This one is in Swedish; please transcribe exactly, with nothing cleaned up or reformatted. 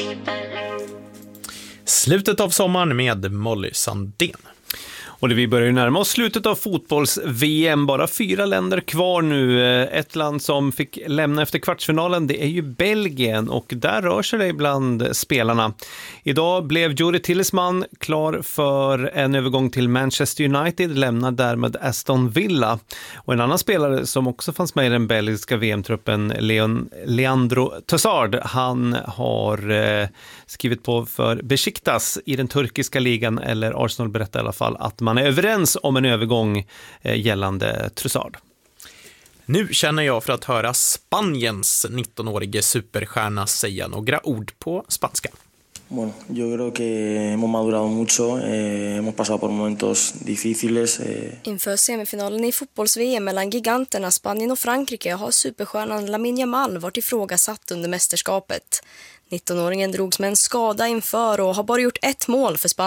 Slutet av sommaren med Molly Sandén. Och det vi börjar ju närma oss slutet av fotbolls-V M. Bara fyra länder kvar nu. Ett land som fick lämna efter kvartsfinalen, det är ju Belgien. Och där rör sig det bland spelarna. Idag blev Juri Tillesman klar för en övergång till Manchester United. Lämnar därmed Aston Villa. Och en annan spelare som också fanns med i den belgiska V M-truppen, Leon, Leandro Trossard. Han har eh, skrivit på för Besiktas i den turkiska ligan. Eller Arsenal berättar i alla fall att man är överens om en övergång gällande Trossard. Nu känner jag för att höra Spaniens nittonårige superstjärna säga några ord på spanska. Bueno, yo creo que hemos madurado mucho, eh, hemos pasado por momentos difíciles. Eh. Inför semifinalen i fotbolls-V M mellan giganterna Spanien och Frankrike har superstjärnan Lamine Yamal varit ifrågasatt under mästerskapet. nittonåringen drogs med en skada inför och har bara gjort ett mål för Spanien.